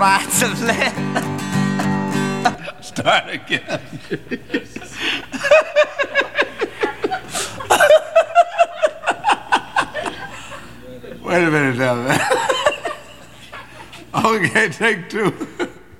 Right to left. Start again. Wait a minute now, man. Okay, take two.